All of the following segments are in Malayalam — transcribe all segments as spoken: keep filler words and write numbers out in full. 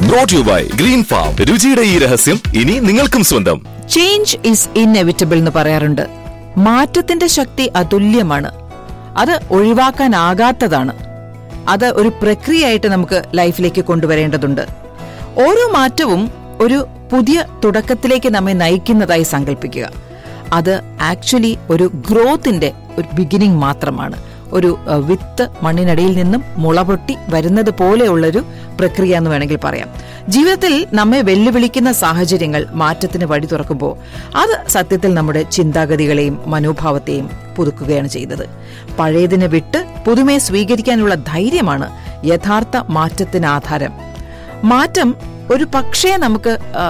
Brought to you by Green Farm. രുചിയുടെ ഈ രഹസ്യം ഇനി നിങ്ങൾക്കും സ്വന്തം. ചേഞ്ച് ഈസ് ഇന്നെവിറ്റബിൾ എന്ന് പറയാറുണ്ട്. മാറ്റത്തിന്റെ ശക്തി അതുല്യമാണ്. അത് ഒഴിവാക്കാനാകാത്തതാണ്. അത് ഒരു പ്രക്രിയയായിട്ട് നമുക്ക് ലൈഫിലേക്ക് കൊണ്ടുവരേണ്ടതുണ്ട്. ഓരോ മാറ്റവും ഒരു പുതിയ തുടക്കത്തിലേക്ക് നമ്മെ നയിക്കുന്നതായി സങ്കല്പിക്കുക. അത് ആക്ച്വലി ഒരു ഗ്രോത്തിന്റെ ഒരു ബിഗിനിങ് മാത്രമാണ്. ഒരു വിത്ത് മണ്ണിനടിയിൽ നിന്നും മുളപൊട്ടി വരുന്നത് പോലെയുള്ളൊരു പ്രക്രിയ എന്ന് വേണമെങ്കിൽ പറയാം. ജീവിതത്തിൽ നമ്മെ വെല്ലുവിളിക്കുന്ന സാഹചര്യങ്ങൾ മാറ്റത്തിന് വഴി തുറക്കുമ്പോൾ അത് സത്യത്തിൽ നമ്മുടെ ചിന്താഗതികളെയും മനോഭാവത്തെയും പുതുക്കുകയാണ് ചെയ്തത്. പഴയതിനെ വിട്ട് പുതുമയെ സ്വീകരിക്കാനുള്ള ധൈര്യമാണ് യഥാർത്ഥ മാറ്റത്തിന് ആധാരം. മാറ്റം ഒരു പക്ഷേ നമുക്ക്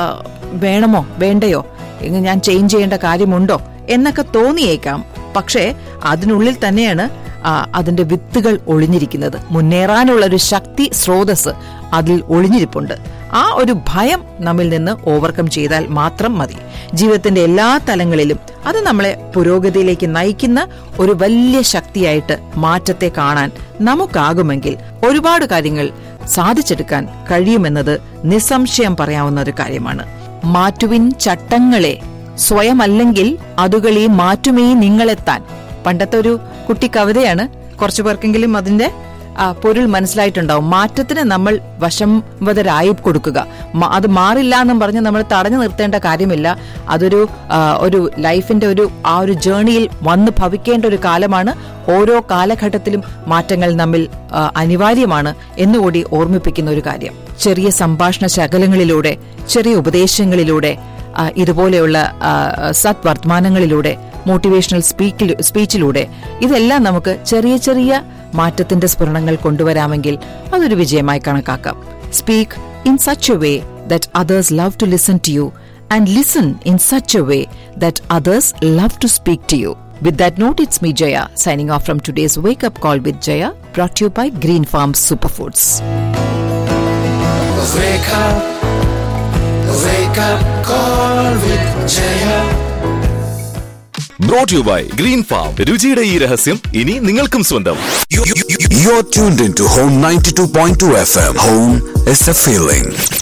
വേണമോ വേണ്ടയോ, ഞാൻ ചേഞ്ച് ചെയ്യേണ്ട കാര്യമുണ്ടോ എന്നൊക്കെ തോന്നിയേക്കാം. പക്ഷേ അതിനുള്ളിൽ തന്നെയാണ് അതിന്റെ വിത്തുകൾ ഒളിഞ്ഞിരിക്കുന്നത്. മുന്നേറാനുള്ള ഒരു ശക്തി സ്രോതസ് അതിൽ ഒളിഞ്ഞിരിപ്പുണ്ട്. ആ ഒരു ഭയം നമ്മിൽ നിന്ന് ഓവർകം ചെയ്താൽ മാത്രം മതി. ജീവിതത്തിന്റെ എല്ലാ തലങ്ങളിലും അത് നമ്മളെ പുരോഗതിയിലേക്ക് നയിക്കുന്ന ഒരു വലിയ ശക്തിയായിട്ട് മാറ്റത്തെ കാണാൻ നമുക്കാകുമെങ്കിൽ ഒരുപാട് കാര്യങ്ങൾ സാധിച്ചെടുക്കാൻ കഴിയുമെന്നത് നിസ്സംശയം പറയാവുന്ന ഒരു കാര്യമാണ്. മാറ്റുവിൻ ചട്ടങ്ങളെ, സ്വയമല്ലെങ്കിൽ അതുകളെ മാറ്റുമേ നിങ്ങളെത്താൻ. പണ്ടത്തെ ഒരു കുട്ടി കവിതയാണ്. കുറച്ചു പേർക്കെങ്കിലും അതിന്റെ പൊരുൾ മനസ്സിലായിട്ടുണ്ടാവും. മാറ്റത്തിന് നമ്മൾ വശംവദരായി കൊടുക്കുക. അത് മാറില്ല എന്നും പറഞ്ഞ് നമ്മൾ തടഞ്ഞു നിർത്തേണ്ട കാര്യമില്ല. അതൊരു ഒരു ലൈഫിന്റെ ഒരു ആ ഒരു ജേർണിയിൽ വന്ന് ഭവിക്കേണ്ട ഒരു കാലമാണ്. ഓരോ കാലഘട്ടത്തിലും മാറ്റങ്ങൾ നമ്മിൽ അനിവാര്യമാണ് എന്നുകൂടി ഓർമ്മിപ്പിക്കുന്ന ഒരു കാര്യം. ചെറിയ സംഭാഷണ ശകലങ്ങളിലൂടെ, ചെറിയ ഉപദേശങ്ങളിലൂടെ, ഇതുപോലെയുള്ള സത് വർത്തമാനങ്ങളിലൂടെ, മോട്ടിവേഷണൽ സ്പീച്ചിലൂടെ ഇതെല്ലാം നമുക്ക് ചെറിയ ചെറിയ മാറ്റത്തിന്റെ സ്ഫുരണങ്ങൾ കൊണ്ടുവരാമെങ്കിൽ അതൊരു വിജയമായി കണക്കാക്കാം. Speak in such a way that others love to listen to you and listen in such a way that others love to speak to you. With that note, it's me Jaya signing off from today's Wake Up Call with Jaya, brought to you by Green Farm Superfoods. Wake up, wake up call with Jaya. Brought to you by Green Farm. രുചിയുടെ ഈ രഹസ്യം ഇനി നിങ്ങൾക്കും സ്വന്തം. You're tuned into Home ninety-two point two F M. Home is a feeling.